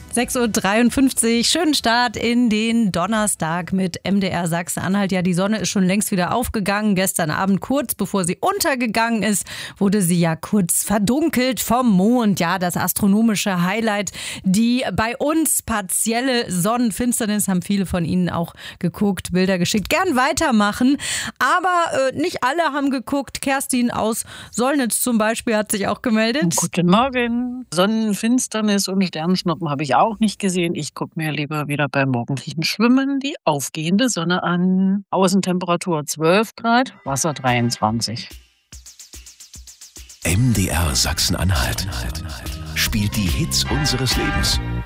6:53 Uhr, schönen Start in den Donnerstag mit MDR Sachsen-Anhalt. Ja, die Sonne ist schon längst wieder aufgegangen. Gestern Abend, kurz bevor sie untergegangen ist, wurde sie ja kurz verdunkelt vom Mond. Ja, das astronomische Highlight. Die bei uns partielle Sonnenfinsternis haben viele von Ihnen auch geguckt, Bilder geschickt. Gern weitermachen, aber nicht alle haben geguckt. Kerstin aus Solnitz zum Beispiel hat sich auch gemeldet. Guten Morgen. Sonnenfinsternis und Sternschnuppen habe ich auch nicht gesehen. Ich gucke mir lieber wieder beim morgendlichen Schwimmen die aufgehende Sonne an. Außentemperatur 12 Grad, Wasser 23. MDR Sachsen-Anhalt spielt die Hits unseres Lebens.